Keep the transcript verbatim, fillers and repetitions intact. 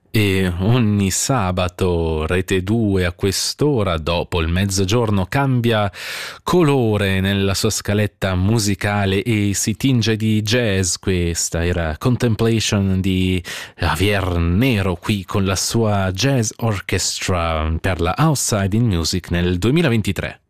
E ogni sabato Rete due a quest'ora, dopo il mezzogiorno, cambia colore nella sua scaletta musicale e si tinge di jazz. Questa era Contemplation di Javier Nero, qui con la sua Jazz Orchestra per la Outside in Music nel duemilaventitré.